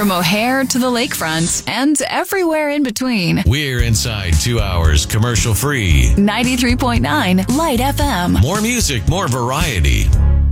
from O'Hare to the lakefront and everywhere in between. We're inside 2 hours commercial free. 93.9 Light FM. More music, more variety.